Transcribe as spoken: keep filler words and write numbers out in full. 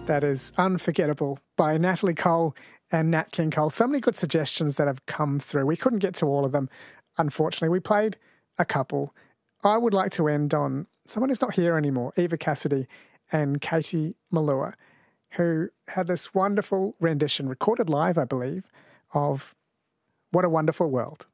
that is unforgettable by Natalie Cole and Nat King Cole. So many good suggestions that have come through. We couldn't get to all of them, unfortunately. We played a couple. I would like to end on someone who's not here anymore, Eva Cassidy and Katie Malua, who had this wonderful rendition, recorded live, I believe, of What a Wonderful World.